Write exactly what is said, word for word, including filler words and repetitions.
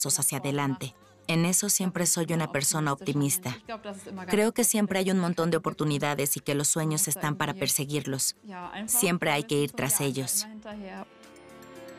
pasos hacia adelante. En eso siempre soy una persona optimista. Creo que siempre hay un montón de oportunidades y que los sueños están para perseguirlos. Siempre hay que ir tras ellos.